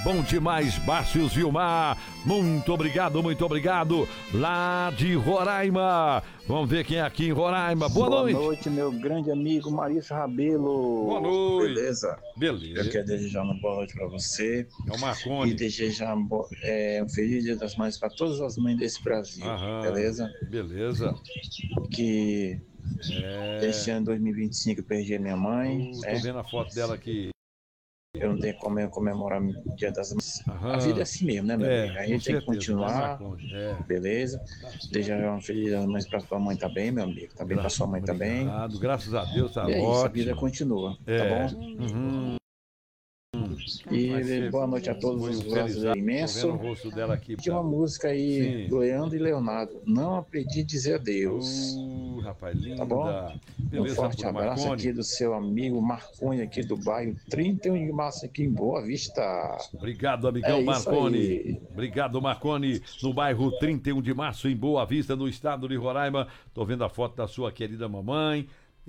Bom demais, Márcios Vilmar. Muito obrigado, muito obrigado. Lá de Roraima. Vamos ver quem é aqui em Roraima. Boa noite. Boa noite, meu grande amigo Maurício Rabelo. Boa noite. Beleza? Beleza. Eu quero desejar uma boa noite para você. É o Marconi. E desejar um feliz Dia das Mães para todas as mães desse Brasil. Aham. Beleza? Beleza. Que esse ano 2025 eu perdi a minha mãe. Tô vendo a foto dela aqui. Eu não tenho como eu comemorar o Dia das Mães. Aham. A vida é assim mesmo, né, meu amigo? A gente tem que continuar, beleza? Desejar uma feliz Dia das Mães pra sua mãe também, meu amigo. Também pra sua mãe também. Graças a Deus, tá e é ótimo. isso, a vida continua, tá bom? Uhum. E boa noite a todos os brasileiros imensos. Tô vendo o rosto dela aqui. Tinha uma música aí do Leandro e Leonardo. Não aprendi a dizer adeus. Rapaz, linda. Tá bom? Beleza, Um forte abraço Marconi. aqui do seu amigo Marconi, aqui do bairro 31 de março, aqui em Boa Vista. Obrigado, amigão Marconi. Obrigado, Marconi. No bairro 31 de março, em Boa Vista, no estado de Roraima. Tô vendo a foto da sua querida mamãe,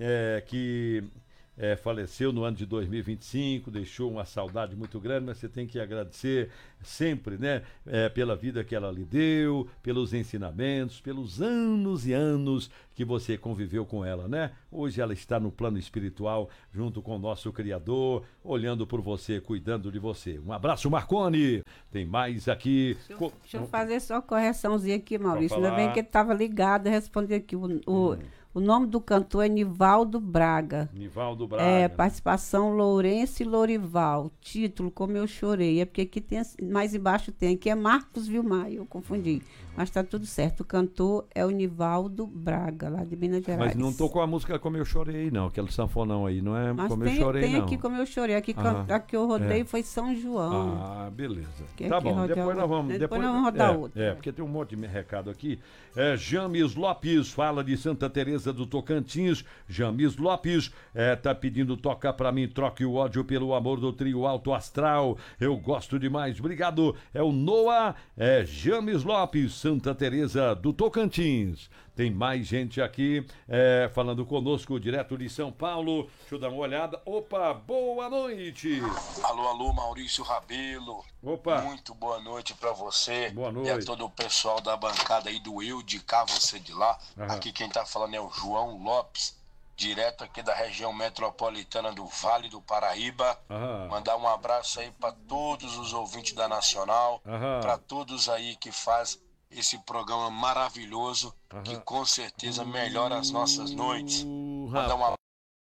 que faleceu no ano de 2025, deixou uma saudade muito grande, mas você tem que agradecer sempre, né, pela vida que ela lhe deu, pelos ensinamentos, pelos anos e anos que você conviveu com ela, né? Hoje ela está no plano espiritual, junto com o nosso Criador, olhando por você, cuidando de você. Um abraço, Marconi! Tem mais aqui... Deixa eu fazer só uma correçãozinha aqui, Maurício. Ainda bem que ele estava ligado, responder aqui o nome do cantor é Nivaldo Braga. Nivaldo Braga. Participação Lourenço e Lorival. Título, Como Eu Chorei. É porque aqui tem, mais embaixo tem, aqui é Marcos Vilmar, eu confundi. Mas tá tudo certo. O cantor é o Nivaldo Braga, lá de Minas Gerais. Mas não tocou a música Como Eu Chorei, não. Aquele sanfonão aí, não é? Mas Como Eu Chorei, tem não. aqui Como Eu Chorei. Aqui que eu rodei foi São João. Ah, beleza. Que Tá bom, depois nós vamos rodar outro. Porque tem um monte de recado aqui. James Lopes fala de Santa Teresa do Tocantins. James Lopes tá pedindo toca pra mim, troque o ódio pelo amor do trio Alto Astral. Eu gosto demais. Obrigado. É o Noah James Lopes, Santa Teresa do Tocantins. Tem mais gente aqui falando conosco direto de São Paulo. Deixa eu dar uma olhada. Opa, boa noite. Alô, Maurício Rabelo. Opa. Muito boa noite pra você. Boa noite. E a todo o pessoal da bancada aí do Eu de Cá, você de lá. Aqui quem tá falando é o João Lopes, direto aqui da região metropolitana do Vale do Paraíba. Mandar um abraço aí pra todos os ouvintes da Nacional, pra todos aí que faz esse programa maravilhoso, que com certeza melhora as nossas noites. Mandar um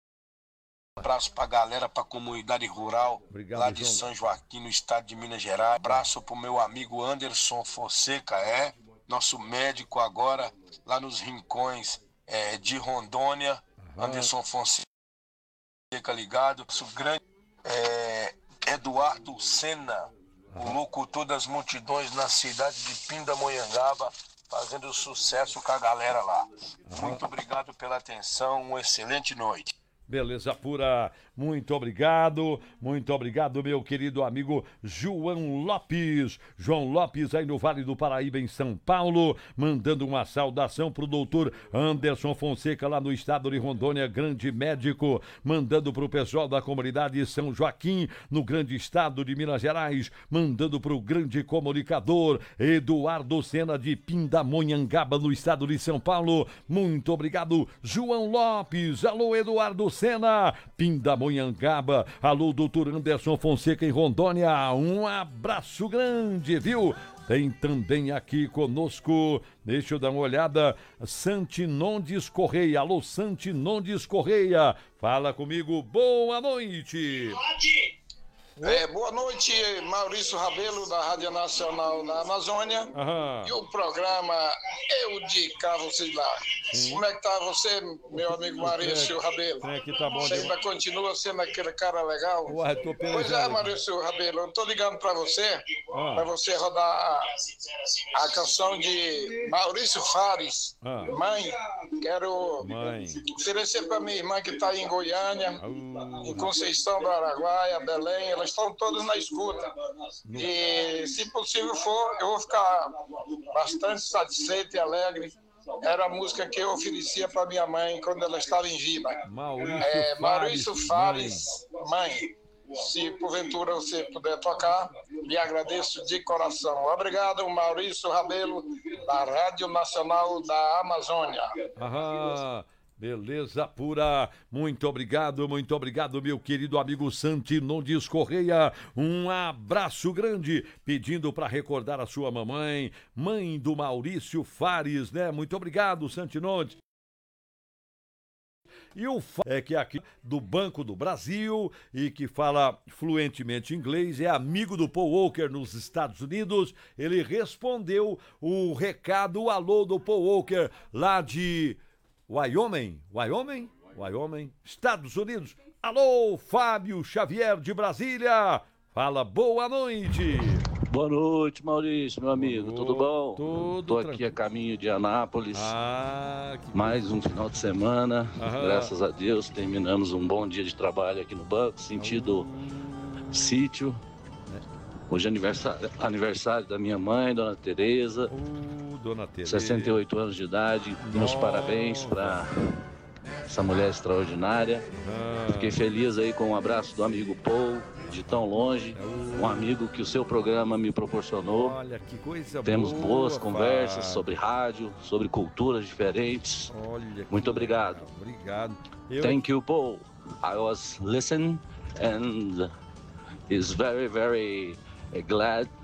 abraço pra galera, pra comunidade rural. Obrigado, lá de João. São Joaquim, no estado de Minas Gerais. Abraço pro meu amigo Anderson Fonseca, nosso médico agora, lá nos rincões de Rondônia. Anderson Fonseca ligado. Nosso grande Eduardo Sena, o locutor das multidões na cidade de Pindamonhangaba, fazendo sucesso com a galera lá. Muito obrigado pela atenção, uma excelente noite. Beleza pura, muito obrigado, meu querido amigo João Lopes. João Lopes aí no Vale do Paraíba, em São Paulo, mandando uma saudação pro doutor Anderson Fonseca, lá no estado de Rondônia, grande médico, mandando pro pessoal da comunidade São Joaquim, no grande estado de Minas Gerais, mandando pro grande comunicador Eduardo Sena, de Pindamonhangaba, no estado de São Paulo. Muito obrigado, João Lopes. Alô, Eduardo Sena, Pindamonhangaba. Alô, doutor Anderson Fonseca, em Rondônia. Um abraço grande, viu? Tem também aqui conosco, deixa eu dar uma olhada, Santinondes Correia. Alô, Santinondes Correia. Fala comigo, boa noite. Boa noite, Maurício Rabelo, da Rádio Nacional na Amazônia. E o programa Eu de Cá, você lá. Como é que tá você, meu amigo Maurício Rabelo? Aqui tá bom. Você ainda continua sendo aquele cara legal? Pois é, Maurício Rabelo, eu tô ligando pra você rodar a canção de Maurício Fares, Mãe. Quero oferecer pra minha irmã que tá em Goiânia, em Conceição do Araguaia, Belém. Elas estão todos na escuta. E, se possível for, eu vou ficar bastante satisfeito e alegre. Era a música que eu oferecia para minha mãe quando ela estava em vida. Maurício Fares, Mãe. Se porventura você puder tocar, lhe agradeço de coração. Obrigado, Maurício Rabelo, da Rádio Nacional da Amazônia. Aham. Beleza pura, muito obrigado, meu querido amigo Santinondes Correia, um abraço grande, pedindo para recordar a sua mamãe, mãe do Maurício Fares, né? Muito obrigado, Santinondes. E o é que é aqui do Banco do Brasil e que fala fluentemente inglês, é amigo do Paul Walker nos Estados Unidos. Ele respondeu o recado, o alô do Paul Walker lá de Wyoming, Estados Unidos. Alô, Fábio Xavier de Brasília. Fala, boa noite. Boa noite, Maurício, meu amigo. Tudo bom? Tudo Tô aqui a caminho de Anápolis. Mais um final de semana. Graças a Deus, terminamos um bom dia de trabalho aqui no banco, sentido sítio. Hoje é aniversário da minha mãe, Dona Tereza. Dona Tereza. 68 anos de idade. Meus parabéns para essa mulher extraordinária. Fiquei feliz aí com o abraço do amigo Paul, de tão longe, um amigo que o seu programa me proporcionou. Olha que coisa Temos boa, boas conversas sobre rádio, sobre culturas diferentes. Olha, muito obrigado. Obrigado. Thank you, Paul. I was listening and is very, very glad